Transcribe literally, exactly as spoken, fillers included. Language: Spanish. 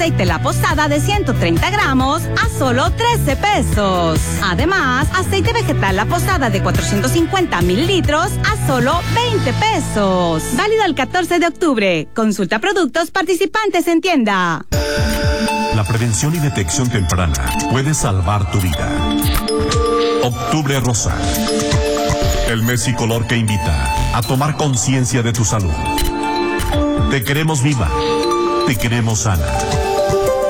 Aceite La Posada de ciento treinta gramos a solo trece pesos. Además, aceite vegetal La Posada de cuatrocientos cincuenta mililitros a solo veinte pesos. Válido el catorce de octubre. Consulta productos participantes en tienda. La prevención y detección temprana puede salvar tu vida. Octubre Rosa. El mes y color que invita a tomar conciencia de tu salud. Te queremos viva. Te queremos sana.